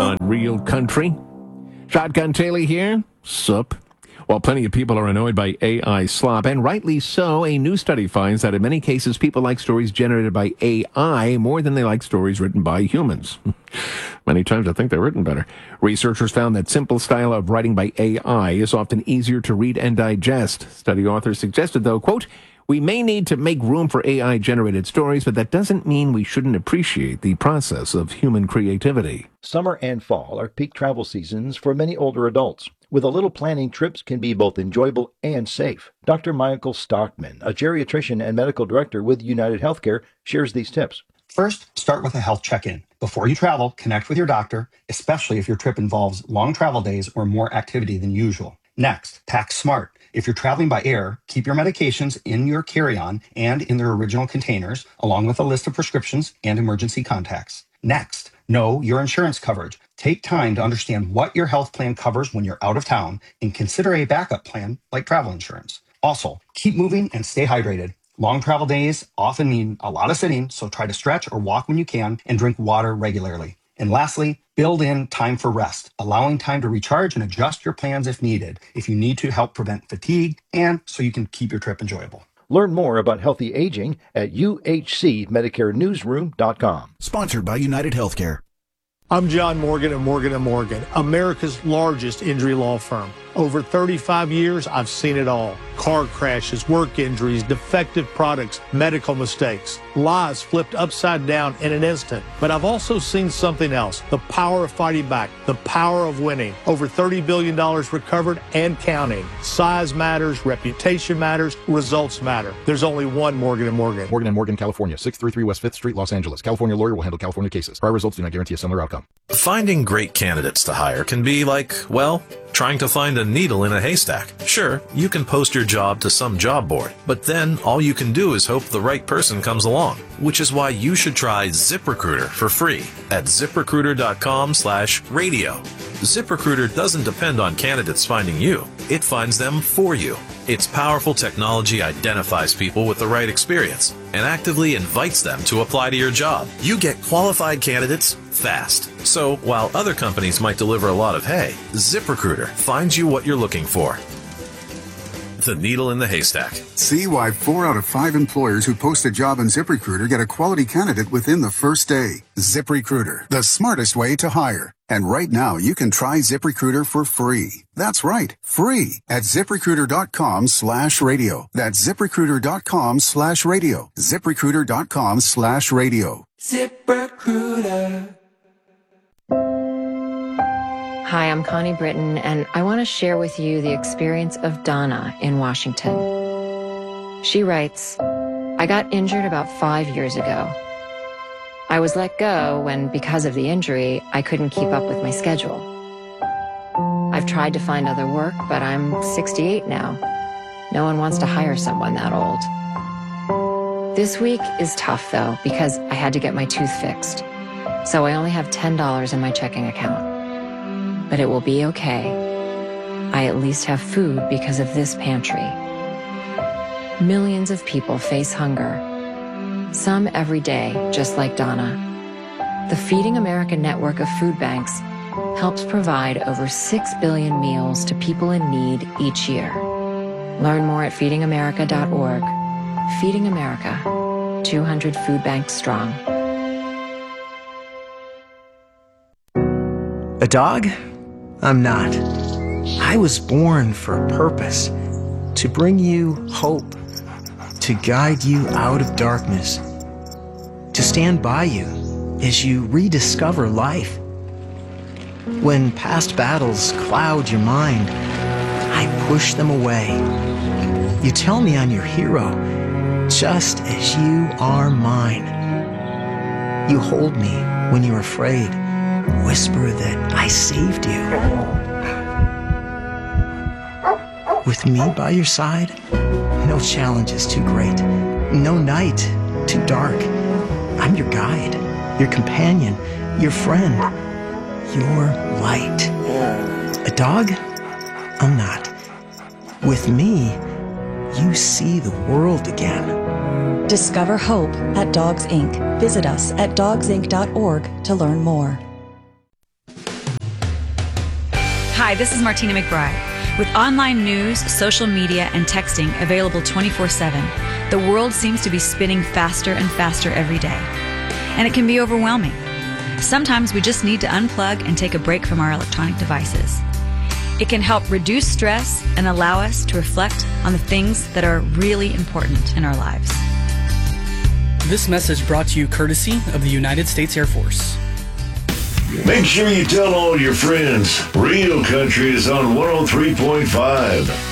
on Real Country. Shotgun Taylor here. Sup. While plenty of people are annoyed by AI slop, and rightly so, a new study finds that in many cases people like stories generated by AI more than they like stories written by humans. Many times I think they're written better. Researchers found that simple style of writing by AI is often easier to read and digest. Study authors suggested, though, quote, "We may need to make room for AI-generated stories, but that doesn't mean we shouldn't appreciate the process of human creativity." Summer and fall are peak travel seasons for many older adults. With a little planning, trips can be both enjoyable and safe. Dr. Michael Stockman, a geriatrician and medical director with United Healthcare, shares these tips. First, start with a health check-in. Before you travel, connect with your doctor, especially if your trip involves long travel days or more activity than usual. Next, pack smart. If you're traveling by air, keep your medications in your carry-on and in their original containers, along with a list of prescriptions and emergency contacts. Next, know your insurance coverage. Take time to understand what your health plan covers when you're out of town and consider a backup plan like travel insurance. Also, keep moving and stay hydrated. Long travel days often mean a lot of sitting, so try to stretch or walk when you can and drink water regularly. And lastly, build in time for rest, allowing time to recharge and adjust your plans if needed, if you need to help prevent fatigue and so you can keep your trip enjoyable. Learn more about healthy aging at uhcmedicarenewsroom.com. Sponsored by United Healthcare. I'm John Morgan of Morgan & Morgan, America's largest injury law firm. Over 35 years, I've seen it all. Car crashes, work injuries, defective products, medical mistakes, lives flipped upside down in an instant. But I've also seen something else, the power of fighting back, the power of winning. Over $30 billion recovered and counting. Size matters, reputation matters, results matter. There's only one Morgan & Morgan. Morgan & Morgan, California, 633 West 5th Street, Los Angeles. California lawyer will handle California cases. Prior results do not guarantee a similar outcome. Finding great candidates to hire can be like, well, trying to find a needle in a haystack. Sure, you can post your job to some job board, but then all you can do is hope the right person comes along, which is why you should try ZipRecruiter for free at ZipRecruiter.com/radio. ZipRecruiter doesn't depend on candidates finding you. It finds them for you. Its powerful technology identifies people with the right experience and actively invites them to apply to your job. You get qualified candidates fast. So while other companies might deliver a lot of hay, ZipRecruiter finds you what you're looking for. The needle in the haystack. See why 4 out of 5 employers who post a job on ZipRecruiter get a quality candidate within the first day. ZipRecruiter, the smartest way to hire. And right now, you can try ZipRecruiter for free. That's right, free at ZipRecruiter.com/radio. That's ZipRecruiter.com/radio. ZipRecruiter.com/radio. ZipRecruiter. Hi, I'm Connie Britton, and I want to share with you the experience of Donna in Washington. She writes, I got injured about 5 years ago. I was let go when, because of the injury, I couldn't keep up with my schedule. I've tried to find other work, but I'm 68 now. No one wants to hire someone that old. This week is tough, though, because I had to get my tooth fixed. So I only have $10 in my checking account. But it will be okay. I at least have food because of this pantry. Millions of people face hunger. Some every day, just like Donna. The Feeding America network of food banks helps provide over 6 billion meals to people in need each year. Learn more at feedingamerica.org. Feeding America, 200 food banks strong. A dog? I'm not. I was born for a purpose, to bring you hope, to guide you out of darkness, to stand by you as you rediscover life. When past battles cloud your mind, I push them away. You tell me I'm your hero, just as you are mine. You hold me when you're afraid. Whisper that I saved you. With me by your side, no challenge is too great, no night too dark. I'm your guide, your companion, your friend, your light. A dog? I'm not. With me, you see the world again. Discover hope at Dogs Inc. Visit us at dogsinc.org to learn more. Hi, this is Martina McBride. With online news, social media, and texting available 24/7, the world seems to be spinning faster and faster every day. And it can be overwhelming. Sometimes we just need to unplug and take a break from our electronic devices. It can help reduce stress and allow us to reflect on the things that are really important in our lives. This message brought to you courtesy of the United States Air Force. Make sure you tell all your friends. Real Country is on 103.5.